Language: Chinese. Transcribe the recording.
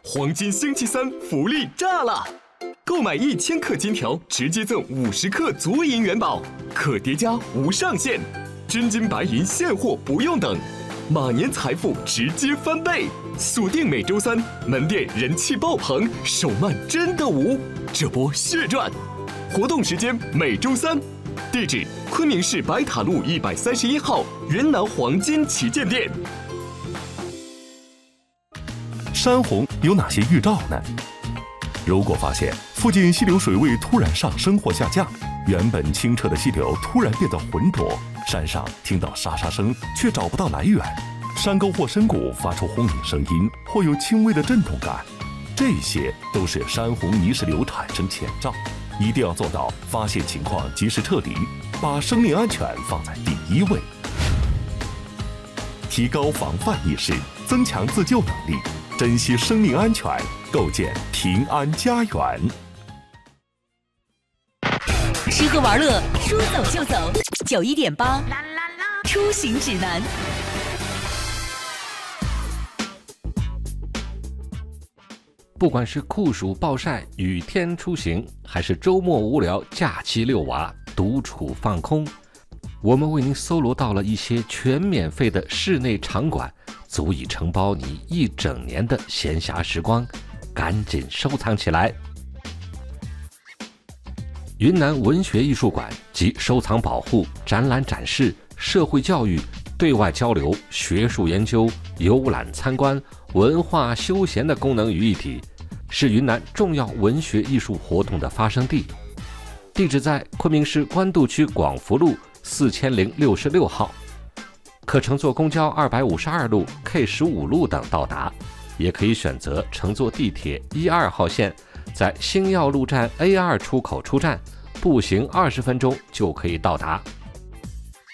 黄金星期三福利炸了！购买1000克金条，直接赠50克足银元宝，可叠加无上限，真金白银现货不用等，马年财富直接翻倍！锁定每周三，门店人气爆棚，手慢真的无，这波血赚！活动时间每周三，地址昆明市白塔路131号云南黄金旗舰店。 山洪有哪些预兆呢？如果发现附近溪流水位突然上升或下降，原本清澈的溪流突然变得浑浊，山上听到沙沙声却找不到来源，山沟或深谷发出轰鸣声音或有轻微的震动感，这些都是山洪泥石流产生前兆，一定要做到发现情况及时撤离，把生命安全放在第一位，提高防范意识，增强自救能力，珍惜生命安全，构建平安家园。 吃喝玩乐，说走就走。91.8，出行指南。 不管是酷暑暴晒、雨天出行，还是周末无聊、假期遛娃、独处放空，我们为您搜罗到了一些全免费的室内场馆，足以承包你一整年的闲暇时光，赶紧收藏起来。云南文学艺术馆集收藏保护、展览展示、社会教育、对外交流、学术研究、游览参观、文化休闲的功能于一体，是云南重要文学艺术活动的发生地。地址在昆明市官渡区广福路4066号，可乘坐公交252路、K15路等到达，也可以选择乘坐地铁12号线，在星耀路站 A2 出口出站，步行20分钟就可以到达。